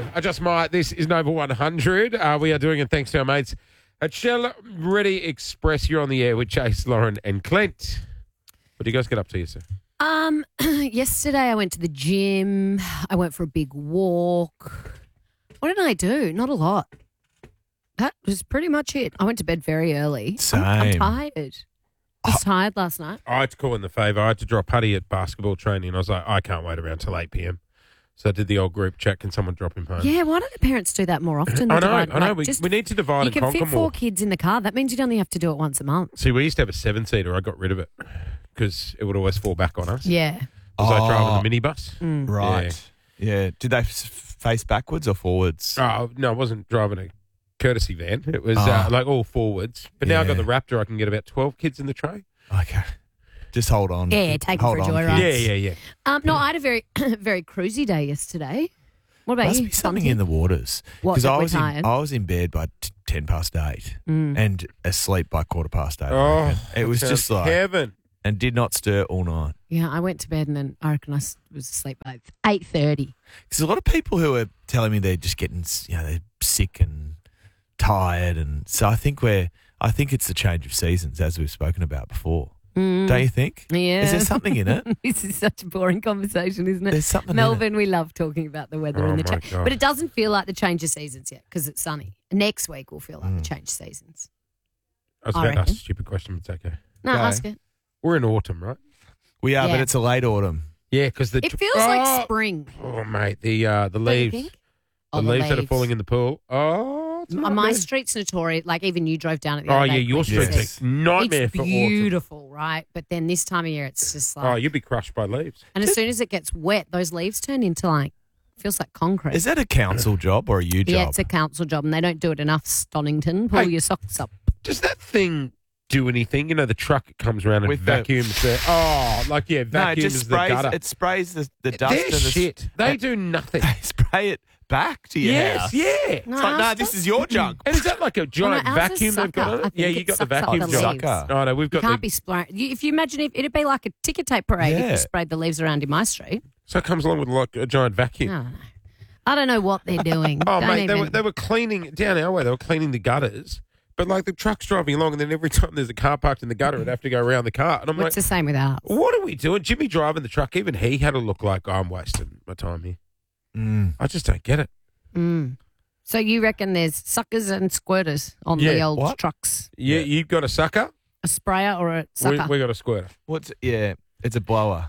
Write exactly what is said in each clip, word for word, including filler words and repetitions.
go. I just might. This is Nova one hundred. Uh, we are doing it thanks to our mates at Shell Ready Express. You're on the air with Chase, Lauren and Clint. What do you guys get up to, sir? Um, yesterday I went to the gym. I went for a big walk. What did I do? Not a lot. That was pretty much it. I went to bed very early. Same. I'm, I'm tired. I was tired last night. I had to call in the favour. I had to drop Huddy at basketball training. And I was like, I can't wait around till eight p.m. So I did the old group check. Can someone drop him home? Yeah, why don't the parents do that more often? I know, Divide- I know. like, we, just- we need to divide You and can conquer fit four more. kids in the car. That means you'd only have to do it once a month. See, we used to have a seven-seater. I got rid of it because it would always fall back on us. Yeah. Was I Oh. driving the minibus? Mm. Right. Yeah. Did they f- face backwards or forwards? Oh, no, I wasn't driving a courtesy van. It was Oh. uh, like all forwards. But now I've got Yeah. the Raptor. I can get about twelve kids in the tray. Okay. Just hold on. Yeah, take 'em hold for a on, joyride. Yeah, kids. yeah, yeah. Um, no, I had a very, very cruisy day yesterday. What about Must you? be something Bunty? in the waters. What, Because that I we're was in, tired? I was in bed by t- ten past eight Mm. and asleep by quarter past eight. I Oh, reckon. it was that just sounds like heaven. and did not stir all night. Yeah, I went to bed and then I reckon I s- was asleep by eight thirty. There's a lot of people who are telling me they're just getting, you know, they're sick and tired, and so I think we're, I think it's the change of seasons as we've spoken about before. Mm. Don't you think? Yeah. Is there something in it? This is such a boring conversation, isn't it? There's something in Melbourne, we love talking about the weather Oh, and the my change. God. But it doesn't feel like the change of seasons yet because it's sunny. Next week will feel like Mm. the change of seasons. I was I about to ask reckon. a stupid question, but it's okay. No, Okay. ask it. We're in autumn, right? We are, Yeah. but it's a late autumn. Yeah, because the It feels oh, like spring. Oh, mate, the uh, the Don't you leaves, think? the, Oh, the leaves that are leaves. falling in the pool. Oh, it's Uh, not My bad. street's notorious. Like even you drove down it the Oh other yeah, day. your Clint, street's Yes. a nightmare It's for autumn. beautiful, right? But then this time of year, it's just like, Oh, you'll be crushed by leaves. and as soon as it gets wet, those leaves turn into like, feels like concrete. Is that a council job or a you job? Yeah, it's a council job, and they don't do it enough. Stonington, pull Hey. your socks up. Does that thing do anything? You know, the truck comes around and With the- vacuums the, oh, like yeah, no, it vacuums just the sprays. gutter. It sprays the, the dust They're and the shit. They do nothing. They spray it back to your yes, house. yeah. It's like, no, ours this does- is your junk. And is that like a giant ours is vacuum they've got sucker. on I it? Yeah, think you it got the sucks up Oh, vacuum the job. leaves. Sucker. Oh no, we've You got can't the. be spraying. You, if you imagine if it'd be like a ticker tape parade if Yeah. you sprayed the leaves around in my street. So it comes along with like a giant vacuum. I don't know. I don't know what they're doing. Oh, Don't mate, they even- were, they were cleaning down our way. They were cleaning the gutters, but like the truck's driving along, and then every time there's a car parked in the gutter, it'd have to go around the car. And I'm Well, it's like, the same with ours. what are we doing? Jimmy driving the truck, even he had to look like I'm wasting my time here. Mm. I just don't get it. Mm. So you reckon there's suckers and squirters on Yeah, the old what? trucks? You, Yeah. you've got a sucker. A sprayer or a We, sucker? we got a squirter. What's yeah? It's a blower.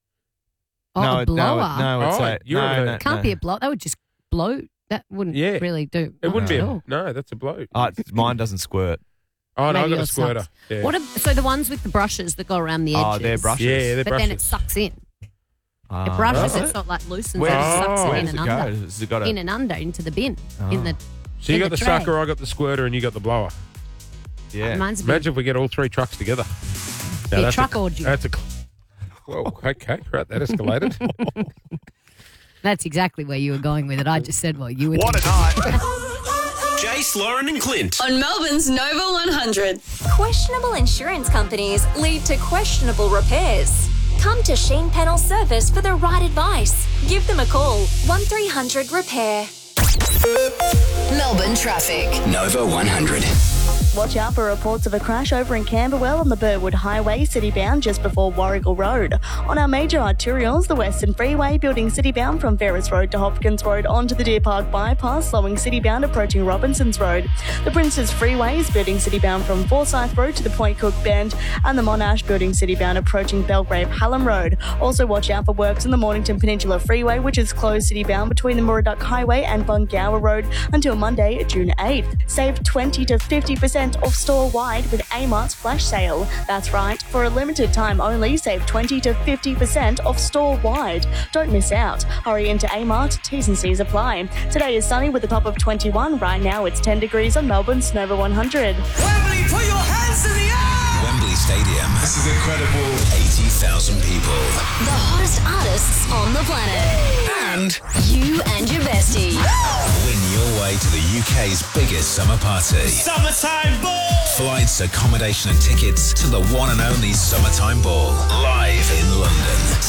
oh, no, a it- blower? No, it- no, it's Oh, a, you're no, over no, there. Can't no. be a blow. That would just blow. That wouldn't Yeah. really do. It wouldn't much be at a all. no. That's a blow. Oh, it's- mine doesn't squirt. Oh no, I Maybe got a yours squirter. sucks. Yeah. What? Are, so the ones with the brushes that go around the edges. Oh, they're brushes. Yeah, they're But brushes. then it sucks in. Ah, It brushes. right. It's not like loosens. Where it does- sucks oh, it Where in does it and go? under. Has it got a? In and under into the bin. In the. So you in got the the, tray. sucker, I got the squirter, and you got the blower. yeah. Mine's a bit. Imagine if we get all three trucks together. Be a that's truck orgy. That's a. Whoa, okay, right, that escalated. That's exactly where you were going with it. I just said, well, you were. What a thinking. night! Jace, Lauren and Clint. On Melbourne's Nova one hundred. Questionable insurance companies lead to questionable repairs. Come to Sheen Panel Service for the right advice. Give them a call, one three hundred repair. Melbourne traffic. Nova one hundred. Watch out for reports of a crash over in Camberwell on the Burwood Highway, city-bound just before Warrigal Road. On our major arterials, the Western Freeway, building city-bound from Ferris Road to Hopkins Road onto the Deer Park Bypass, slowing city-bound approaching Robinsons Road. The Princes Freeway is building city-bound from Forsyth Road to the Point Cook Bend, and the Monash building city-bound approaching Belgrave Hallam Road. Also watch out for works in the Mornington Peninsula Freeway, which is closed city-bound between the Murray-Duck Highway and Bungower Road until Monday, June eighth. Save twenty to fifty percent off store-wide with Amart's flash sale. That's right, for a limited time only, save twenty to fifty percent off store-wide. Don't miss out. Hurry into Amart, T's and C's apply. Today is sunny with a top of twenty-one. Right now it's ten degrees on Melbourne's Nova one hundred. Wembley, put your hands in the air! Wembley Stadium. This is incredible. eighty thousand people. The hottest artists on the planet. And You and your bestie. win your way to the U K's biggest summer party. Summertime Ball! Flights, accommodation and tickets to the one and only Summertime Ball. Live in London.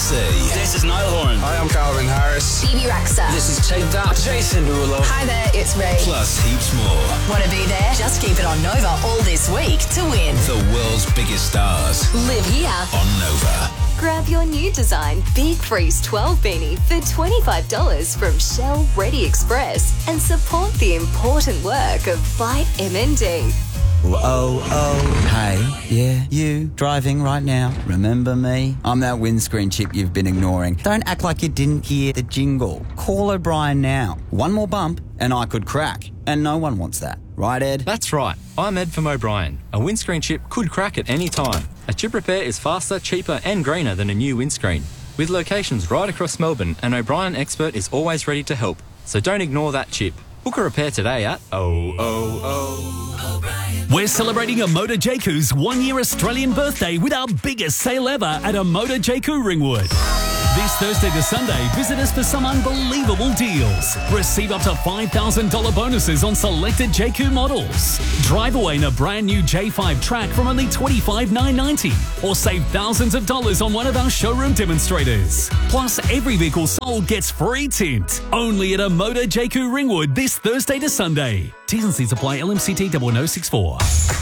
C. This is Niall Horan. Hi, I'm Calvin Harris. Phoebe Raxa. This is Take That. Jason Derulo. Hi there, it's Ray. Plus heaps more. Want to be there? Just keep it on Nova all this week to win. The world's biggest stars Live here. on Nova. Grab your new design Big Freeze twelve beanie for twenty-five dollars from Shell Ready Express and support the important work of Fight M N D. Oh, oh, hey, yeah, you, driving right now, remember me? I'm that windscreen chip you've been ignoring. Don't act like you didn't hear the jingle. Call O'Brien now. One more bump and I could crack. And no one wants that. Right, Ed? That's right. I'm Ed from O'Brien. A windscreen chip could crack at any time. A chip repair is faster, cheaper and greener than a new windscreen. With locations right across Melbourne, an O'Brien expert is always ready to help. So don't ignore that chip. Book a repair today at oh oh oh. We're celebrating Amoda Jaku's one-year Australian birthday with our biggest sale ever at Amoda Jaku Ringwood. This Thursday to Sunday, visit us for some unbelievable deals. Receive up to five thousand dollars bonuses on selected J Q models. Drive away in a brand new J five Track from only twenty-five thousand nine hundred ninety dollars or save thousands of dollars on one of our showroom demonstrators. Plus, every vehicle sold gets free tint. Only at Amoda J Q Ringwood this Thursday to Sunday. T's and C's apply. L M C T zero zero six four.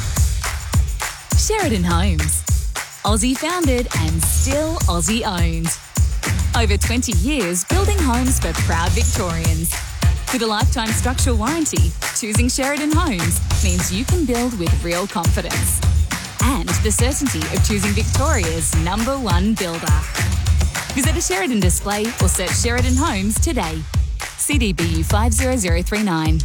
Sheridan Homes. Aussie founded and still Aussie owned. Over twenty years building homes for proud Victorians. With a lifetime structural warranty, choosing Sheridan Homes means you can build with real confidence. And the certainty of choosing Victoria's number one builder. Visit a Sheridan display or search Sheridan Homes today. C D B U five zero zero three nine.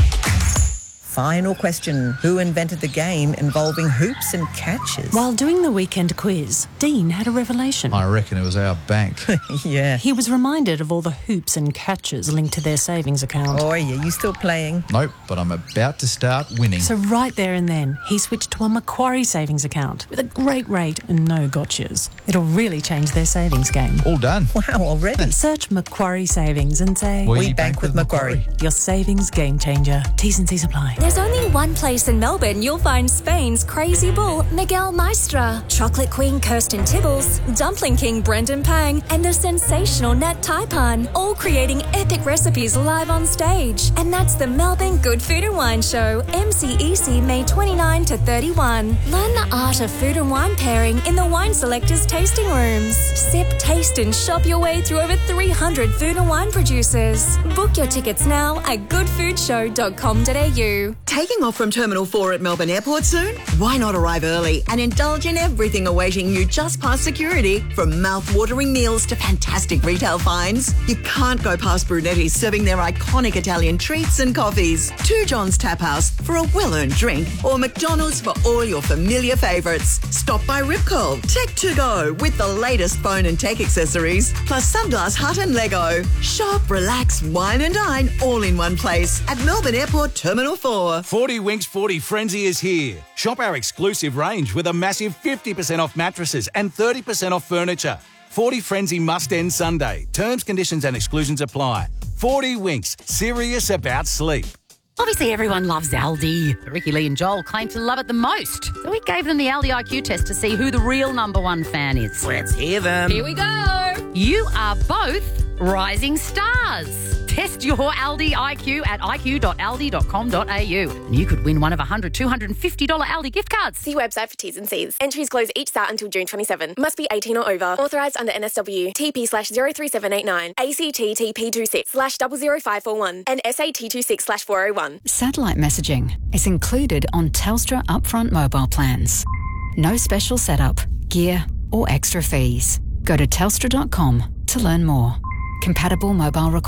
Final question. Who invented the game involving hoops and catches? While doing the weekend quiz, Dean had a revelation. I reckon it was our bank. Yeah. He was reminded of all the hoops and catches linked to their savings account. Oh, yeah, you still playing? Nope, but I'm about to start winning. So right there and then, he switched to a Macquarie savings account with a great rate and no gotchas. It'll really change their savings game. All done. Wow, already? Search Macquarie Savings and say, We, we bank, bank with Macquarie. Macquarie. Your savings game changer. T's and C's apply. There's only one place in Melbourne you'll find Spain's crazy bull, Miguel Maestra, chocolate queen Kirsten Tibbles, dumpling king Brendan Pang, and the sensational Nat Taipan, all creating epic recipes live on stage. And that's the Melbourne Good Food and Wine Show, M C E C May twenty-ninth to thirty-first. Learn the art of food and wine pairing in the Wine Selectors tasting rooms. Sip, taste and shop your way through over three hundred food and wine producers. Book your tickets now at good food show dot com dot a u. Taking off from Terminal four at Melbourne Airport soon? Why not arrive early and indulge in everything awaiting you just past security? From mouth-watering meals to fantastic retail finds. You can't go past Brunetti's serving their iconic Italian treats and coffees. Two John's Tap House for a well-earned drink. Or McDonald's for all your familiar favourites. Stop by Ripcol. Tech to go with the latest phone and tech accessories. Plus Sunglass Hut and Lego. Shop, relax, wine and dine all in one place at Melbourne Airport Terminal four. forty Winks forty Frenzy is here. Shop our exclusive range with a massive fifty percent off mattresses and thirty percent off furniture. forty Frenzy must end Sunday. Terms, conditions and exclusions apply. forty Winks, serious about sleep. Obviously, everyone loves Aldi. Ricky, Lee and Joel claim to love it the most. So we gave them the Aldi I Q test to see who the real number one fan is. Let's hear them. Here we go. You are both rising stars. Test your Aldi I Q at i q dot aldi dot com dot a u. And you could win one of one hundred, two hundred fifty dollars Aldi gift cards. See website for T's and C's. Entries close each start until June twenty-seventh. Must be eighteen or over. Authorised under N S W. T P slash zero three seven eight nine. A C T T P two six slash zero zero five four one. And S A T two six slash four oh one. Satellite messaging is included on Telstra upfront mobile plans. No special setup, gear or extra fees. Go to telstra dot com to learn more. Compatible mobile requirements.